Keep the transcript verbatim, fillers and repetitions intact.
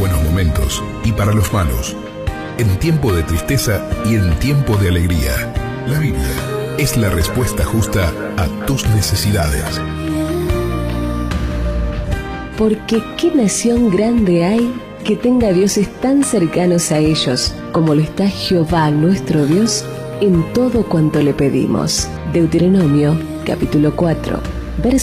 buenos momentos y para los malos, en tiempo de tristeza y en tiempo de alegría. La Biblia es la respuesta justa a tus necesidades. Porque ¿qué nación grande hay que tenga dioses tan cercanos a ellos como lo está Jehová nuestro Dios en todo cuanto le pedimos? Deuteronomio capítulo cuatro, versículo